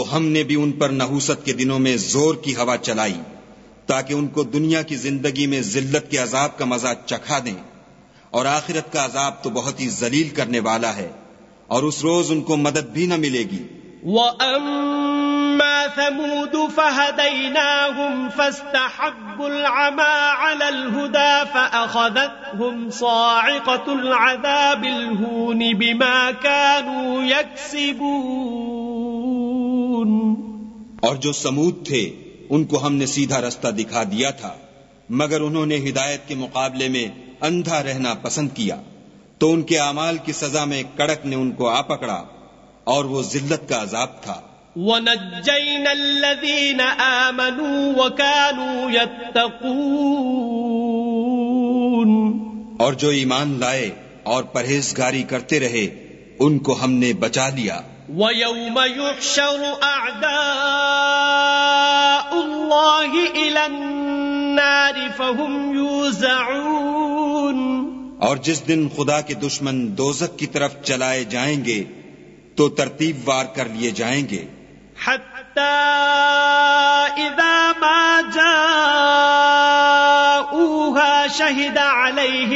ہم نے بھی ان پر نحوست کے دنوں میں زور کی ہوا چلائی تاکہ ان کو دنیا کی زندگی میں ذلت کے عذاب کا مزہ چکھا دیں، اور آخرت کا عذاب تو بہت ہی ذلیل کرنے والا ہے، اور اس روز ان کو مدد بھی نہ ملے گی۔ وَأَمَّا ثَمُودُ فَهَدَيْنَاهُمْ فَاسْتَحَبُّوا الْعَمَى عَلَى الْهُدَى فَأَخَذَتْهُمْ صَاعِقَةُ الْعَذَابِ الْهُونِ بِمَا كَانُوا يَكْسِبُونَ۔ اور جو سمود تھے ان کو ہم نے سیدھا رستہ دکھا دیا تھا، مگر انہوں نے ہدایت کے مقابلے میں اندھا رہنا پسند کیا، تو ان کے اعمال کی سزا میں کڑک نے ان کو آ پکڑا، اور وہ ذلت کا عذاب تھا۔ وَنَجَّيْنَا الَّذِينَ آمَنُوا وَكَانُوا يَتَّقُونَ، اور جو ایمان لائے اور پرہیزگاری کرتے رہے ان کو ہم نے بچا لیا۔ وَيَوْمَ يُحْشَرُ أَعْدَاءُ اللَّهِ إِلَى النَّارِ فَهُمْ يُوزَعُونَ، اور جس دن خدا کے دشمن دوزخ کی طرف چلائے جائیں گے تو ترتیب وار کر لیے جائیں گے، حَتَّى إِذَا مَا جَاءُوهَا شَهِدَ عَلَيْهِمْ